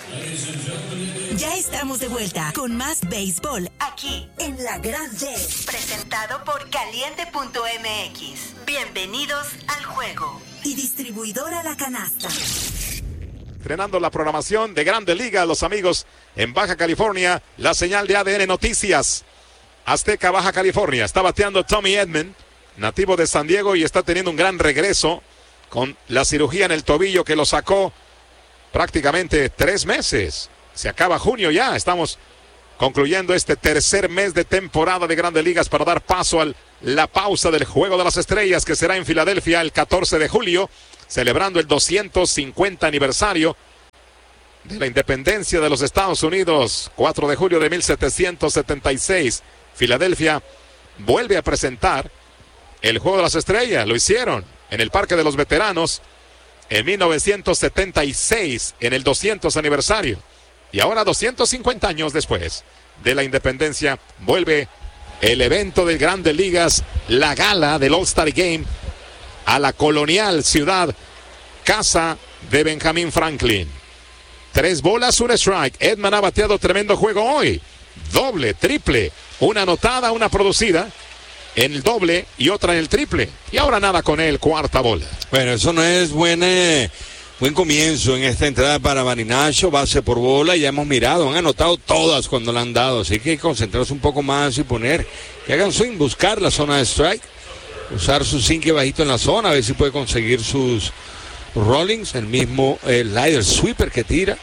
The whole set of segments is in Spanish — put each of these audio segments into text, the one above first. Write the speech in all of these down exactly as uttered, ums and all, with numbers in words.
Ya estamos de vuelta con más béisbol aquí en La Gran Red, presentado por Caliente punto M X. Bienvenidos al juego. Y distribuidora La Canasta. Estrenando la programación de Grandes Ligas, los amigos en Baja California, la señal de A D N Noticias. Azteca, Baja California. Está bateando Tommy Edman, nativo de San Diego, y está teniendo un gran regreso con la cirugía en el tobillo que lo sacó prácticamente tres meses. Se acaba junio ya. Estamos concluyendo este tercer mes de temporada de Grandes Ligas para dar paso a la pausa del Juego de las Estrellas, que será en Filadelfia el catorce de julio, celebrando el doscientos cincuenta aniversario de la independencia de los Estados Unidos, cuatro de julio de mil setecientos setenta y seis. Filadelfia vuelve a presentar el Juego de las Estrellas. Lo hicieron en el Parque de los Veteranos en mil novecientos setenta y seis, en el doscientos aniversario. Y ahora, doscientos cincuenta años después de la independencia, vuelve el evento de Grandes Ligas, la gala del All-Star Game, a la colonial ciudad, casa de Benjamin Franklin. Tres bolas, un strike. Edman ha bateado tremendo juego hoy. Doble, triple, una anotada, una producida en el doble y otra en el triple. Y ahora nada con él, cuarta bola. Bueno, eso no es buen, eh, buen comienzo en esta entrada para Marinacho, base por bola. Ya hemos mirado, han anotado todas cuando la han dado. Así que hay que concentrarse un poco más y poner, que hagan swing, buscar la zona de strike. Usar su sinque bajito en la zona, a ver si puede conseguir sus rollings. El mismo el slider sweeper que tira.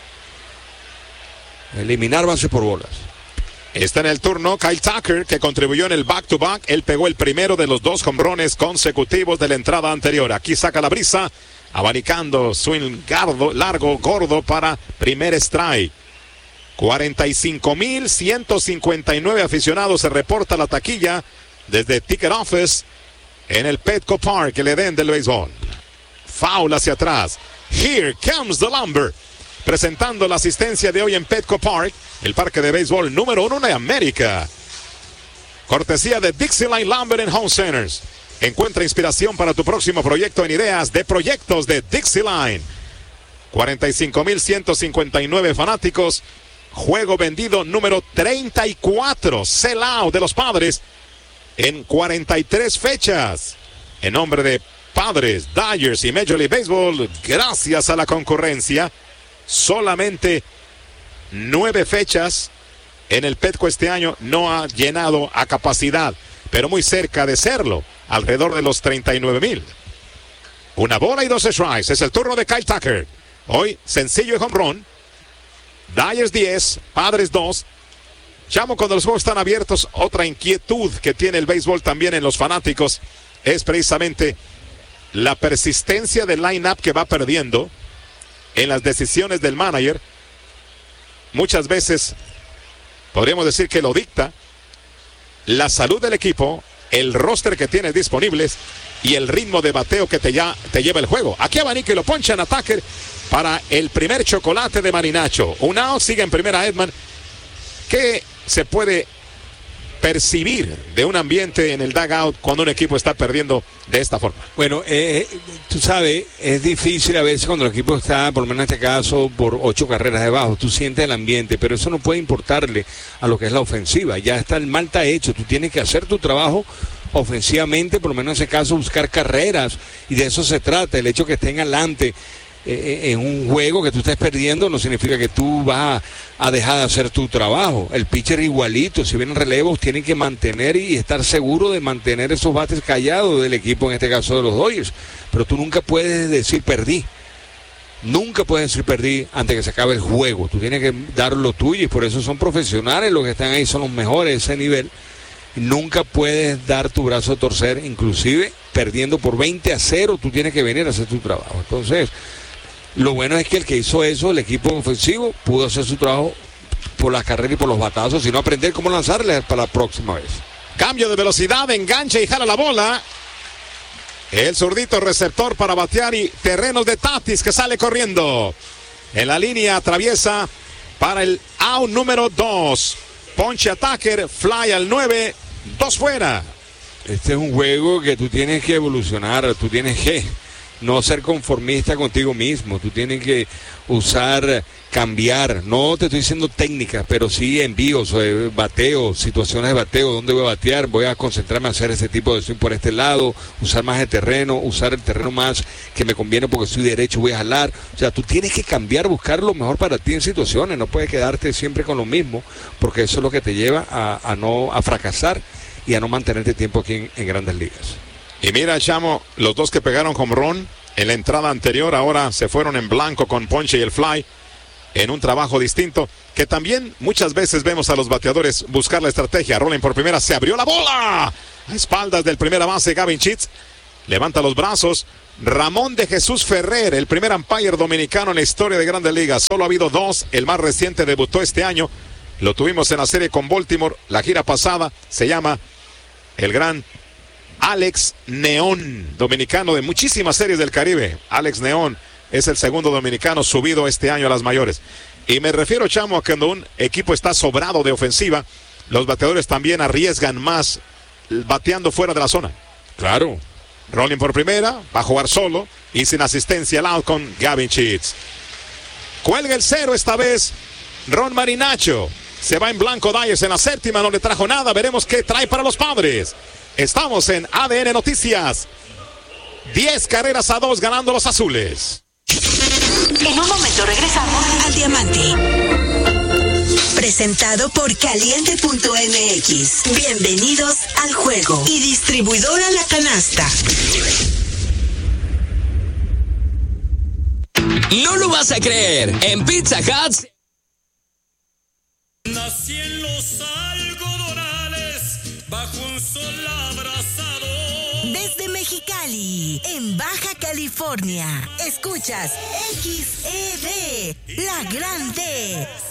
Eliminar base por bolas. Está en el turno Kyle Tucker, que contribuyó en el back-to-back. Él pegó el primero de los dos jonrones consecutivos de la entrada anterior. Aquí saca la brisa, abanicando, swing gardo, largo, gordo para primer strike. cuarenta y cinco mil ciento cincuenta y nueve aficionados se reporta la taquilla desde Ticket Office en el Petco Park, el Edén del béisbol. Foul hacia atrás. Here comes the lumber. Presentando la asistencia de hoy en Petco Park, el parque de béisbol número uno de América. Cortesía de Dixieline Lumber and Home Centers. Encuentra inspiración para tu próximo proyecto en ideas de proyectos de Dixieline. cuarenta y cinco mil ciento cincuenta y nueve fanáticos. Juego vendido número treinta y cuatro. Sell out de los Padres en cuarenta y tres fechas. En nombre de Padres, Dodgers y Major League Baseball, gracias a la concurrencia, solamente nueve fechas en el Petco este año no ha llenado a capacidad, pero muy cerca de serlo, alrededor de los treinta y nueve mil. Una bola y dos strikes. Es el turno de Kyle Tucker. Hoy sencillo y home run. Dodgers diez, Padres dos. Chamo, cuando los juegos están abiertos, otra inquietud que tiene el béisbol también en los fanáticos es precisamente la persistencia del line-up que va perdiendo en las decisiones del manager. Muchas veces podríamos decir que lo dicta la salud del equipo, el roster que tienes disponibles y el ritmo de bateo que te, ya, te lleva el juego. Aquí abanica y lo ponchan a Tucker para el primer chocolate de Marinacho. Un out, sigue en primera Edman. ¿Qué se puede percibir de un ambiente en el dugout cuando un equipo está perdiendo de esta forma? Bueno, eh, tú sabes, es difícil a veces cuando el equipo está, por lo menos en este caso, por ocho carreras debajo. Tú sientes el ambiente, pero eso no puede importarle a lo que es la ofensiva. Ya está, el mal está hecho. Tú tienes que hacer tu trabajo ofensivamente, por lo menos en ese caso, buscar carreras. Y de eso se trata. El hecho que estén adelante eh, en un juego que tú estés perdiendo no significa que tú vas a, a dejar de hacer tu trabajo. El pitcher igualito, si vienen relevos, tienen que mantener y estar seguro de mantener esos bates callados del equipo, en este caso de los Dodgers. Pero tú nunca puedes decir perdí. Nunca puedes decir perdí antes que se acabe el juego. Tú tienes que dar lo tuyo y por eso son profesionales. Los que están ahí son los mejores de ese nivel. Nunca puedes dar tu brazo a torcer, inclusive perdiendo por veinte a cero, tú tienes que venir a hacer tu trabajo. Entonces, lo bueno es que el que hizo eso, el equipo ofensivo, pudo hacer su trabajo por las carreras y por los batazos, sino aprender cómo lanzarle para la próxima vez. Cambio de velocidad, engancha y jala la bola. El zurdito receptor para batear y terrenos de Tatis que sale corriendo. En la línea atraviesa para el out número dos. Ponche a Tucker, fly al nueve, dos fuera. Este es un juego que tú tienes que evolucionar, tú tienes que no ser conformista contigo mismo. Tú tienes que usar, cambiar, no te estoy diciendo técnicas, pero sí envíos, eh, bateo, situaciones de bateo, dónde voy a batear, voy a concentrarme a hacer ese tipo de swing por este lado, usar más el terreno, usar el terreno más que me conviene porque soy derecho, voy a jalar. O sea, tú tienes que cambiar, buscar lo mejor para ti en situaciones, no puedes quedarte siempre con lo mismo, porque eso es lo que te lleva a, a no a fracasar y a no mantenerte tiempo aquí en, en Grandes Ligas. Y mira, Chamo, los dos que pegaron home run en la entrada anterior ahora se fueron en blanco con ponche y el fly en un trabajo distinto, que también muchas veces vemos a los bateadores buscar la estrategia. Rolling por primera, se abrió la bola a espaldas del primera base Gavin Sheets, levanta los brazos. Ramón de Jesús Ferrer, el primer umpire dominicano en la historia de Grandes Ligas. Solo ha habido dos, el más reciente debutó este año, lo tuvimos en la serie con Baltimore la gira pasada. Se llama el gran Alex Neón, dominicano de muchísimas series del Caribe. Alex Neón es el segundo dominicano subido este año a las mayores. Y me refiero, Chamo, a que cuando un equipo está sobrado de ofensiva, los bateadores también arriesgan más bateando fuera de la zona. Claro. Rolling por primera, va a jugar solo y sin asistencia al out con Gavin Sheets. Cuelga el cero esta vez Ron Marinacho. Se va en blanco Dyers en la séptima, no le trajo nada. Veremos qué trae para los Padres. Estamos en A D N Noticias. diez carreras a dos ganando los azules. En un momento regresamos al Diamante. Presentado por Caliente punto M X. Bienvenidos al juego. Y distribuidora La Canasta. No lo vas a creer. En Pizza Hut nací en los algodonales bajo un sol abrasador. Desde Mexicali, en Baja California, escuchas X E D, La Grande,